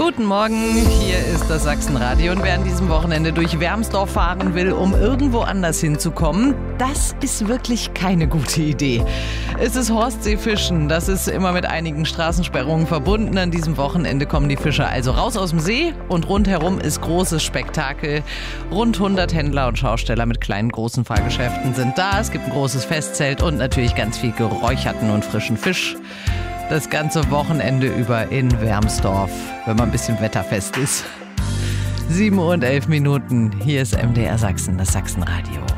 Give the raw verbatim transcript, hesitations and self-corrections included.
Guten Morgen, hier ist das Sachsenradio und wer an diesem Wochenende durch Wermsdorf fahren will, um irgendwo anders hinzukommen, das ist wirklich keine gute Idee. Es ist Horstseefischen, das ist immer mit einigen Straßensperrungen verbunden. An diesem Wochenende kommen die Fischer also raus aus dem See und rundherum ist großes Spektakel. Rund hundert Händler und Schausteller mit kleinen, großen Fahrgeschäften sind da. Es gibt ein großes Festzelt und natürlich ganz viel geräucherten und frischen Fisch. Das ganze Wochenende über in Wermsdorf, wenn man ein bisschen wetterfest ist. sieben Uhr und elf Minuten, hier ist M D R Sachsen, das Sachsenradio.